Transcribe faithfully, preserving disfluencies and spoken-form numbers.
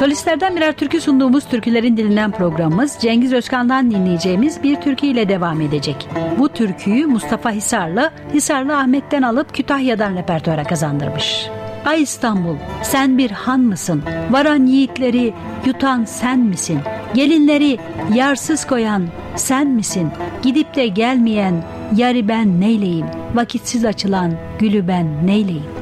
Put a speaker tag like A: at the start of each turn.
A: Solistlerden birer türkü sunduğumuz Türkülerin Dilinden programımız Cengiz Özkan'dan dinleyeceğimiz bir türkü ile devam edecek. Bu türküyü Mustafa Hisarlı, Hisarlı Ahmet'ten alıp Kütahya'dan repertuara kazandırmış. Ay İstanbul, sen bir han mısın? Varan yiğitleri yutan sen misin? Gelinleri yarsız koyan sen misin? Gidip de gelmeyen yarı ben neyleyim? Vakitsiz açılan gülü ben neyleyim?